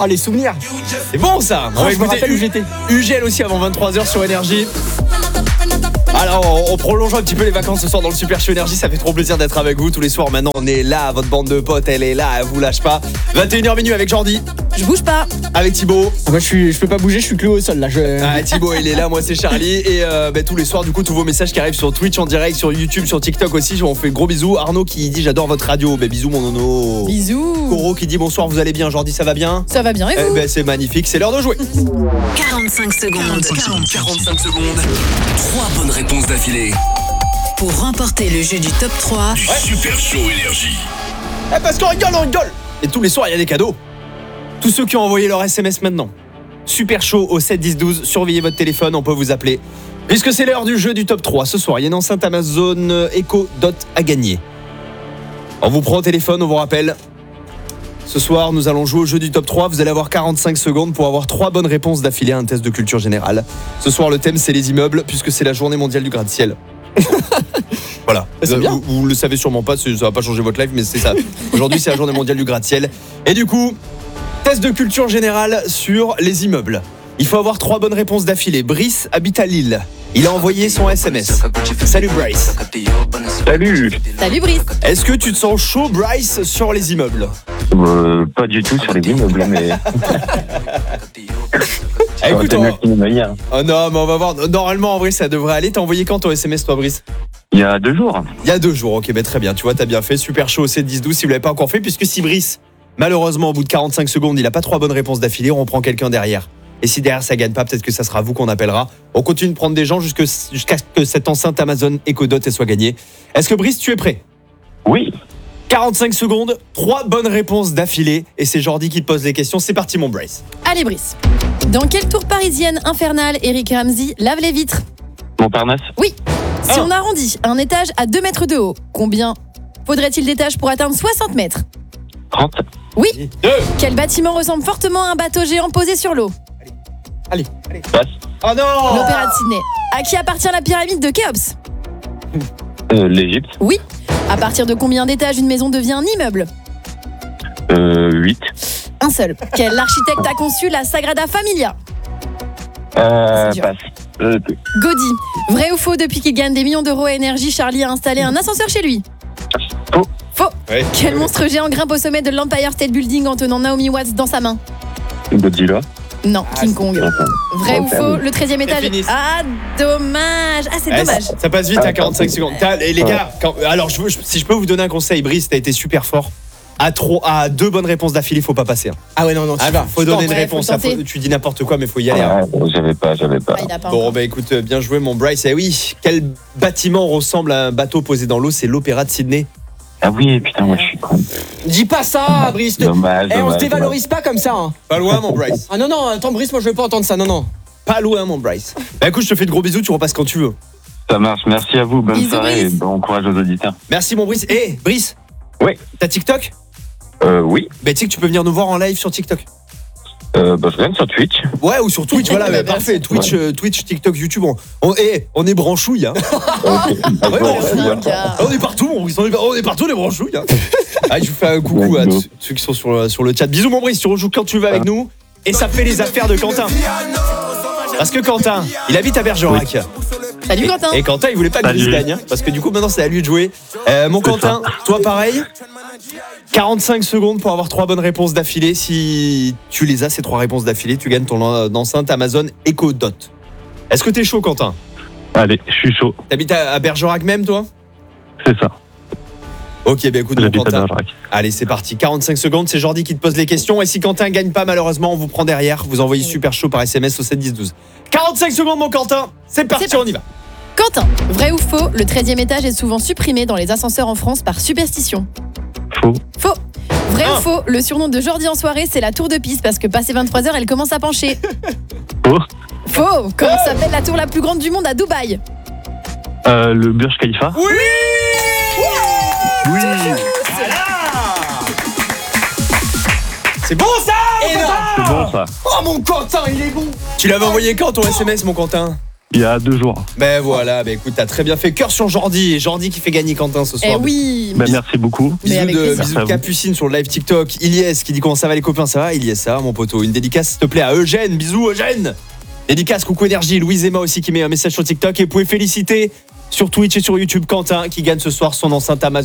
Ah, les souvenirs. C'est bon ça. Je me rappelle où j'étais. UGL aussi avant 23h sur Énergie. Alors on prolonge un petit peu les vacances ce soir dans le Super Show Énergie. Ça fait trop plaisir d'être avec vous tous les soirs. Maintenant on est là, votre bande de potes elle est là, elle vous lâche pas. 21h minuit avec Jordi. Je bouge pas. Avec Thibaut. Moi je peux pas bouger, je suis cloué au sol là. Thibaut il est là, moi c'est Charlie. Et tous les soirs du coup tous vos messages qui arrivent sur Twitch en direct, sur YouTube, sur TikTok aussi. On fait gros bisous. Arnaud qui dit j'adore votre radio. Bisous mon nono. Bisous. Coro qui dit bonsoir, vous allez bien. Jordi ça va bien? Ça va bien et vous? C'est magnifique, c'est l'heure de jouer. 45 secondes. 45 secondes. 3 bonnes réponses d'affilée. Pour remporter le jeu du top 3 du Super Show Énergie. Parce qu'on rigole, on rigole. Et tous les soirs il y a des cadeaux. Tous ceux qui ont envoyé leur SMS maintenant. Super Show au 7 10 12. Surveillez votre téléphone, on peut vous appeler. Puisque c'est l'heure du jeu du top 3. Ce soir, il y a une enceinte Amazon Echo Dot à gagner. On vous prend au téléphone, on vous rappelle. Ce soir, nous allons jouer au jeu du top 3. Vous allez avoir 45 secondes pour avoir 3 bonnes réponses d'affilée à un test de culture générale. Ce soir, le thème, c'est les immeubles, puisque c'est la journée mondiale du gratte-ciel. Voilà. Vous le savez sûrement pas, ça va pas changer votre life, mais c'est ça. Aujourd'hui, c'est la journée mondiale du gratte-ciel. Et du coup, test de culture générale sur les immeubles. Il faut avoir 3 bonnes réponses d'affilée. Brice habite à Lille. Il a envoyé son SMS. Salut Bryce. Salut. Salut Brice. Est-ce que tu te sens chaud, Bryce, sur les immeubles? Pas du tout sur les immeubles, mais... Écoute, oh non, mais on va voir. Normalement, en vrai, ça devrait aller. T'as envoyé quand ton SMS, toi, Brice? Il y a 2 jours. Il y a 2 jours, ok, très bien. Tu vois, t'as bien fait. Super chaud, c'est 10-12 si vous l'avez pas encore fait. Puisque si Brice, malheureusement, au bout de 45 secondes, il a pas 3 bonnes réponses d'affilée, on prend quelqu'un derrière. Et si derrière ça gagne pas, peut-être que ça sera vous qu'on appellera. On continue de prendre des gens jusqu'à ce que cette enceinte Amazon Echo Dot soit gagnée. Est-ce que Brice, tu es prêt? Oui. 45 secondes, 3 bonnes réponses d'affilée. Et c'est Jordi qui te pose les questions. C'est parti, mon Brice. Allez Brice. Dans quelle tour parisienne infernale Eric Ramsey lave les vitres? Montparnasse. Oui. Si on arrondit un étage à 2 mètres de haut, combien faudrait-il d'étages pour atteindre 60 mètres? 30. Oui. 2. Quel bâtiment ressemble fortement à un bateau géant posé sur l'eau? Allez. Passe. Oh non! L'Opéra de Sydney. À qui appartient la pyramide de Khéops? L'Égypte. Oui. À partir de combien d'étages une maison devient un immeuble? 8. Un seul. Quel architecte a conçu la Sagrada Familia? Passe. Gaudi. Vrai ou faux, depuis qu'il gagne des millions d'euros à Énergie, Charlie a installé un ascenseur chez lui? Faux. Faux. Ouais. Quel monstre géant grimpe au sommet de l'Empire State Building en tenant Naomi Watts dans sa main? Godzilla. Non, King Kong. Vrai ou faux, le 13e étage? fini. Ah, dommage. Ah, c'est dommage. Ça passe vite à 45 secondes. Et les gars, alors si je peux vous donner un conseil, Brice, t'as été super fort. À 2 bonnes réponses d'affilée, faut pas passer. Ah ouais, non, tu vas. Faut donner une Ouais, réponse. faut tenter. Tu dis n'importe quoi, mais faut y aller. J'avais pas. Ah, il a pas Bon, encore. écoute, bien joué, mon Bryce. Eh oui, quel bâtiment ressemble à un bateau posé dans l'eau? C'est l'Opéra de Sydney. Ah oui, putain, moi je suis con. Dis pas ça, Brice. Dommage. On se dévalorise pas comme ça. Hein. Pas loin, mon Bryce. Ah non, attends, Brice, moi je veux pas entendre ça, non. Pas loin, mon Bryce. Écoute, je te fais de gros bisous, tu repasses quand tu veux. Ça marche, merci à vous, bonne Bisous, soirée et Brice. bon courage aux auditeurs. Merci, mon Brice. Brice. Oui. T'as TikTok? Oui. Tu sais que tu peux venir nous voir en live sur TikTok. Je viens sur Twitch. Ouais, ou sur Twitch, voilà, Merci. parfait. Twitch, TikTok, YouTube, on est branchouille, hein. On est partout, on est partout, les branchouilles, hein. Je vous fais un coucou à ceux qui sont sur le chat. Bisous, mon Brice, tu rejoues quand tu veux avec nous. Et ça fait les affaires de Quentin. Parce que Quentin, il habite à Bergerac. Salut Quentin. Et Quentin, il voulait pas que Brice gagne, hein, parce que du coup, maintenant, c'est à lui de jouer. Mon Quentin, toi, pareil. 45 secondes pour avoir 3 bonnes réponses d'affilée. Si tu les as, ces 3 réponses d'affilée, tu gagnes ton enceinte Amazon Echo Dot. Est-ce que t'es chaud, Quentin? Allez, je suis chaud. T'habites à Bergerac même, toi? C'est ça. Ok, écoute, mon J'habite à Quentin. Bergerac. Allez, c'est parti. 45 secondes, c'est Jordi qui te pose les questions. Et si Quentin gagne pas, malheureusement, on vous prend derrière. Vous envoyez super chaud par SMS au 7 10 12. 45 secondes, mon Quentin. C'est parti, on y va. Quentin, vrai ou faux, le 13e étage est souvent supprimé dans les ascenseurs en France par superstition? Faux. Faux. Vrai ou faux, le surnom de Jordi en soirée, c'est la tour de Pise parce que passé 23h, elle commence à pencher? Faux. Faux. Comment s'appelle la tour la plus grande du monde à Dubaï? Le Burj Khalifa. Oui. C'est bon, ça. C'est bon ça. Oh, mon Quentin, il est bon. Tu l'avais envoyé quand, ton SMS, mon Quentin? Il y a 2 jours. Ben voilà, ben écoute, t'as très bien fait. Cœur sur Jordi. Et Jordi qui fait gagner Quentin ce soir. Eh oui. Bah, merci beaucoup. Mais avec plaisir. Bisous À de vous. Capucine sur le live TikTok. Ilyes qui dit comment ça va les copains, ça va Ilyes, ça va mon poteau. Une dédicace s'il te plaît à Eugène. Bisous Eugène. Dédicace, coucou énergie. Louise Emma aussi qui met un message sur TikTok. Et vous pouvez féliciter sur Twitch et sur YouTube Quentin qui gagne ce soir son enceinte Amazon.